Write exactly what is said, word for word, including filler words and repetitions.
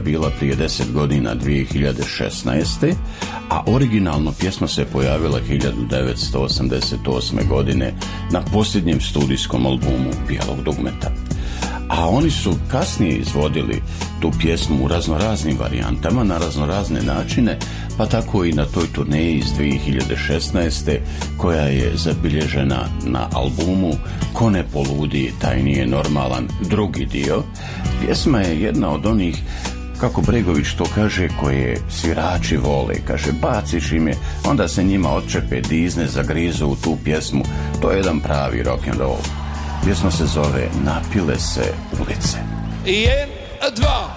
bila prije deset godina dvije hiljade šesnaeste. a originalno pjesma se pojavila hiljadu devetsto osamdeset osme. godine na posljednjem studijskom albumu Bijelog dugmeta. A oni su kasnije izvodili tu pjesmu u raznoraznim varijantama, na raznorazne načine, pa tako i na toj turneji iz dvije hiljade šesnaeste. koja je zabilježena na albumu Ko ne poludi, taj nije normalan, drugi dio. Pjesma je jedna od onih, kako Bregović to kaže, koje svirači vole. Kaže, baciš im je, onda se njima odčepe dizne, zagrizu u tu pjesmu. To je jedan pravi rock and roll. Pjesma se zove Napile se ulice. Jedan, dva.